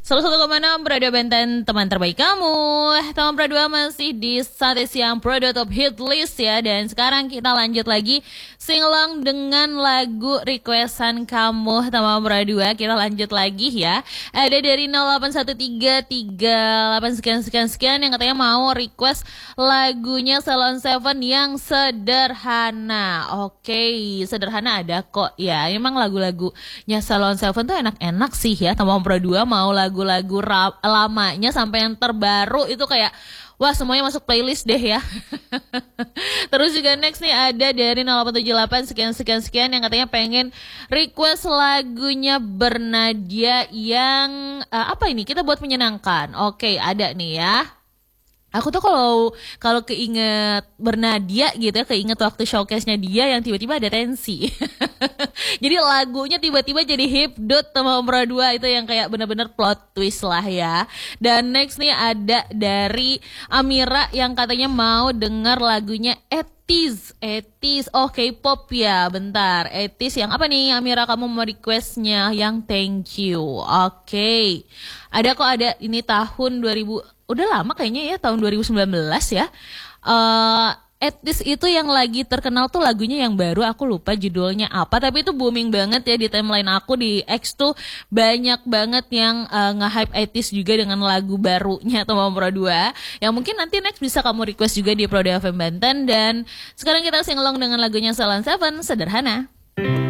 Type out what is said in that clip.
101,6 Radio Benten, teman terbaik kamu. Teman Pro 2 masih di Sate Siang Pro 2 Top Hit List ya. Dan sekarang kita lanjut lagi singelong dengan lagu requestan kamu, teman Pro 2. Kita lanjut lagi ya. Ada dari 081338 sekian yang katanya mau request lagunya Salon Seven yang sederhana. Oke, sederhana ada kok ya. Emang lagu-lagunya Salon Seven tuh enak-enak sih ya. Teman Pro 2 mau lagu-lagu lamanya sampai yang terbaru itu kayak wah semuanya masuk playlist deh ya. Terus juga next nih ada dari 0878 sekian yang katanya pengen request lagunya Bernadia yang apa ini, kita buat menyenangkan. Oke, ada nih ya. Aku tuh kalau keinget Bernadia gitu ya, keinget waktu showcase-nya dia yang tiba-tiba ada tensi. Jadi lagunya tiba-tiba jadi hipdot sama Om Pro 2 itu yang kayak bener-bener plot twist lah ya. Dan next nih ada dari Amira yang katanya mau denger lagunya Etis, oh K-pop ya, bentar. Etis yang apa nih Amira, kamu mau requestnya yang thank you. Oke. Ada ini tahun 2000, udah lama kayaknya ya, tahun 2019 ya. Etis itu yang lagi terkenal tuh lagunya yang baru, aku lupa judulnya apa, tapi itu booming banget ya di timeline aku di X tuh, banyak banget yang nge-hype Etis juga dengan lagu barunya teman Pro 2 yang mungkin nanti next bisa kamu request juga di Pro 2 FM Banten. Dan sekarang kita singelong dengan lagunya Salon Seven, Sederhana.